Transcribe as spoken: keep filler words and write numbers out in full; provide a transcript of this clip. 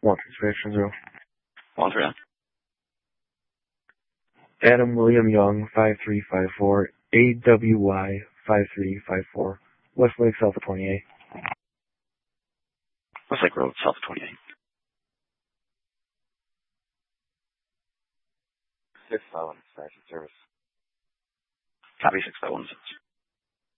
One Extraction Zero. One three. Adam William Young, five three five four, A W Y five three five four, Westlake, South of twenty-eight. Westlake Road, South of twenty-eight. six five one Extraction Service. Copy six five one six.